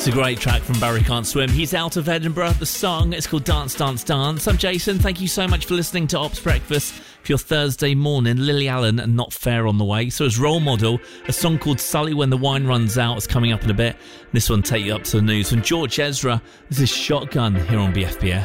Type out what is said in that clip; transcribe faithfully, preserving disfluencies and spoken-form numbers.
It's a great track from Barry Can't Swim. He's out of Edinburgh. The song is called Dance, Dance, Dance. I'm Jason. Thank you so much for listening to Ops Breakfast for your Thursday morning. Lily Allen and Not Fair on the way. So as Role Model, a song called Sully When the Wine Runs Out is coming up in a bit. This one take you up to the news. From George Ezra, this is Shotgun here on B F B S.